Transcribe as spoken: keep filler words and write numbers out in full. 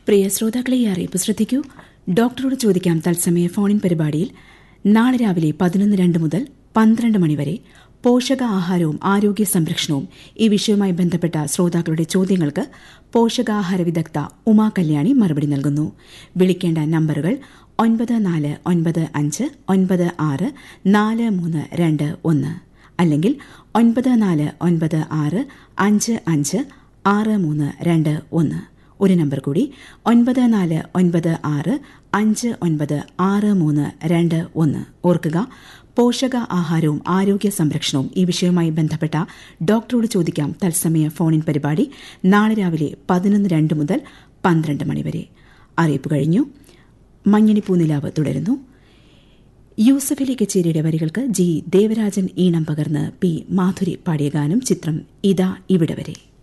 പ്രിയ ശ്രോതാക്കളെ ഈ അറിയിപ്പ് ശ്രദ്ധിക്കൂ. ഡോക്ടറോട് ചോദിക്കാം തത്സമയ ഫോണിൻ പരിപാടിയിൽ നാളെ രാവിലെ പതിനൊന്ന് രണ്ട് മുതൽ പന്ത്രണ്ട് മണിവരെ പോഷകാഹാരവും ആരോഗ്യ സംരക്ഷണവും ഈ വിഷയവുമായി ബന്ധപ്പെട്ട ശ്രോതാക്കളുടെ ചോദ്യങ്ങൾക്ക് പോഷകാഹാര വിദഗ്ധ ഉമാ കല്യാണി മറുപടി നൽകുന്നു. വിളിക്കേണ്ട നമ്പറുകൾ ഒൻപത് നാല് ഒൻപത് അഞ്ച് ഒൻപത് ആറ് നാല് മൂന്ന് രണ്ട് ഒന്ന് അല്ലെങ്കിൽ ഒൻപത് നാല് ഒൻപത് ആറ് അഞ്ച് അഞ്ച് ആറ് മൂന്ന് രണ്ട് ഒന്ന്. ഒരു നമ്പർ കൂടി ഒൻപത് നാല് ഒൻപത് ആറ് അഞ്ച് ഒൻപത് ആറ് മൂന്ന് രണ്ട് ഒന്ന്. ഓർക്കുക, പോഷക ആഹാരവും ആരോഗ്യ സംരക്ഷണവും ഈ വിഷയവുമായി ബന്ധപ്പെട്ട ഡോക്ടറോട് ചോദിക്കാം തത്സമയ ഫോണിൻ പരിപാടി നാളെ രാവിലെ പതിനൊന്ന് രണ്ട് മുതൽ പന്ത്രണ്ട് മണിവരെ. അറിയിപ്പ് കഴിഞ്ഞു. മഞ്ഞണിപ്പൂനിലാവ് തുടരുന്നു. യൂസഫലി കച്ചേരിയുടെ വരികൾക്ക് ജി ദേവരാജൻ ഈണം പകർന്ന് പി മാധുരി പാടിയ ഗാനം. ചിത്രം ഇതാ ഇവിടെ വരെ.